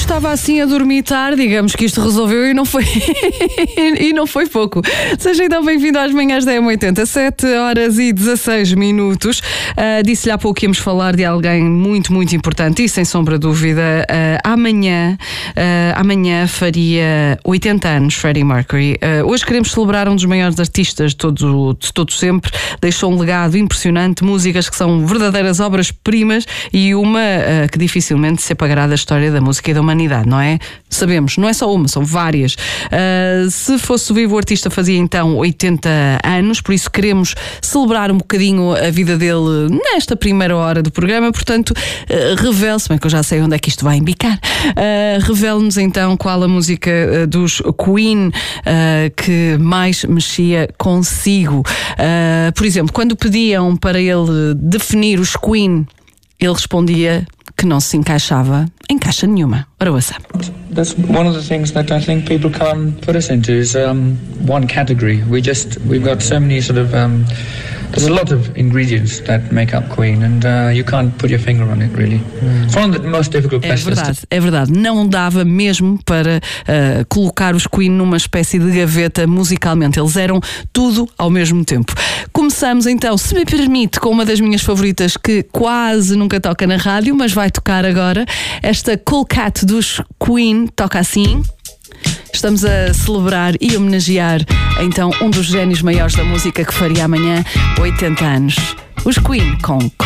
estava assim a dormitar, digamos que isto resolveu e não foi e não foi pouco. Seja então bem-vindo às manhãs da M80, 7h16. Disse-lhe há pouco que íamos falar de alguém muito, muito importante e sem sombra de dúvida, amanhã faria 80 anos Freddie Mercury. Hoje queremos celebrar um dos maiores artistas de todo sempre. Deixou um legado impressionante, músicas que são verdadeiras obras-primas e uma que dificilmente se apagará da história da música e da humanidade, não é? Sabemos, não é só uma, são várias. Se fosse vivo, o artista fazia então 80 anos, por isso queremos celebrar um bocadinho a vida dele nesta primeira hora do programa. Portanto, revele-se, bem que eu já sei onde é que isto vai embicar, revele-nos então qual a música dos Queen que mais mexia consigo. Por exemplo, quando pediam para ele definir os Queen, ele respondia que não se encaixava em caixa nenhuma. Ora, ouça. That's one of the things that I think people can't put us into is one category. We've got so many sort of there's a lot of ingredients that make up Queen, and you can't put your finger on it, really. It's one of the most difficult questions. É verdade. Não dava mesmo para colocar os Queen numa espécie de gaveta musicalmente. Eles eram tudo ao mesmo tempo. Começamos então, se me permite, com uma das minhas favoritas que quase nunca toca na rádio, mas vai tocar agora. Esta Cool Cat dos Queen toca assim. Estamos a celebrar e homenagear então um dos génios maiores da música que faria amanhã 80 anos. Os Queen com